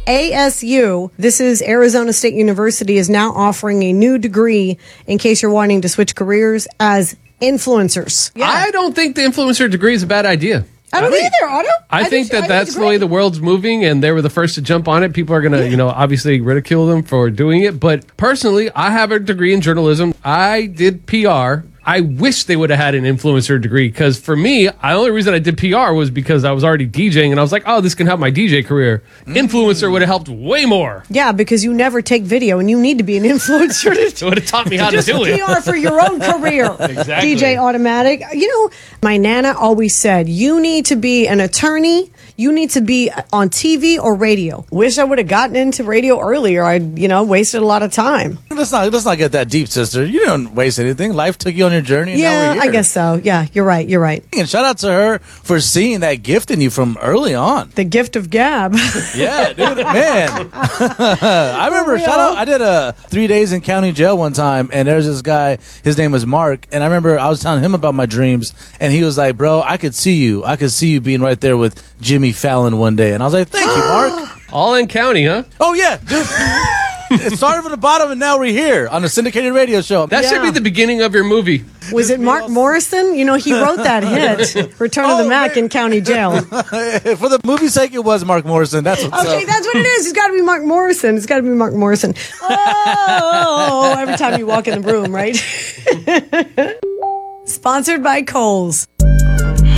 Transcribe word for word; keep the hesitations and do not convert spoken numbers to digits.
A S U, this is Arizona State University, is now offering a new degree in case you're wanting to switch careers as influencers. Yeah. I don't think the influencer degree is a bad idea. I don't I either, Otto. I, I think, think that I that's the way the world's moving, and they were the first to jump on it. People are going to, yeah. you know, obviously ridicule them for doing it. But personally, I have a degree in journalism. I did P R. I wish they would have had an influencer degree, because for me, the only reason I did P R was because I was already DJing, and I was like, oh, this can help my D J career. Mm. Influencer would have helped way more. Yeah, because you never take video, and you need to be an influencer. It would have taught me how to do it. P R for your own career. Exactly. D J Automatic. You know, my Nana always said, you need to be an attorney. You need to be on T V or radio. Wish I would have gotten into radio earlier. I, you know, wasted a lot of time. Let's not let's not get that deep, sister. You didn't waste anything. Life took you on your journey. And yeah, now we're here. I guess so. Yeah, you're right. You're right. And shout out to her for seeing that gift in you from early on. The gift of gab. Yeah, dude, man. I remember. Shout out. I did a three days in county jail one time, and there's this guy. His name was Mark, and I remember I was telling him about my dreams, and he was like, "Bro, I could see you. I could see you being right there with Jimmy Fallon one day." And I was like, thank you, Mark. All in county, huh? Oh, yeah, dude. It started from the bottom, and now we're here on a syndicated radio show. That yeah. should be the beginning of your movie. Was it Mark Morrison? You know, he wrote that hit, Return oh, of the Mac, man. in county jail. For the movie's sake, it was Mark Morrison. That's what's Okay, up. that's what it is. It's got to be Mark Morrison. It's got to be Mark Morrison. Oh, every time you walk in the room, right? Sponsored by Kohl's.